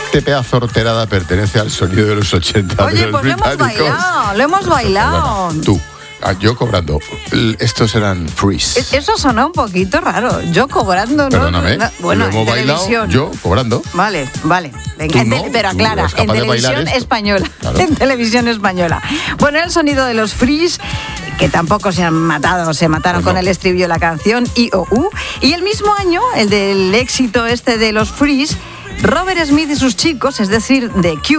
Este pedazo de horterada pertenece al sonido de los 80. Oye, pues lo hemos bailado. Tú. Yo cobrando. Estos eran Freeze. Eso sonó un poquito raro. Yo cobrando, ¿no? Perdóname. Bueno, lo hemos bailado, yo cobrando. Vale. Venga, no, pero aclara, en televisión española. Claro. En televisión española. Bueno, el sonido de los Freeze, que tampoco se mataron con el estribillo de la canción I-O-U. Y el mismo año, el del éxito este de los Freeze, Robert Smith y sus chicos, es decir, The Cure,